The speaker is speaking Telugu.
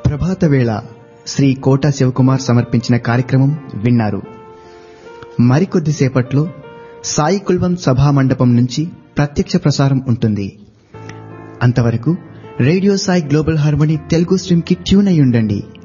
ప్రభాత వేళ శ్రీ కోట శివకుమార్ సమర్పించిన కార్యక్రమం విన్నారు. మరికొద్దిసేపట్లో సాయి కుల్వంత్ సభా మండపం నుంచి ప్రత్యక్ష ప్రసారం ఉంటుంది. అంతవరకు radio Sai global harmony Telugu stream కి ట్యూన్ అయి ఉండండి.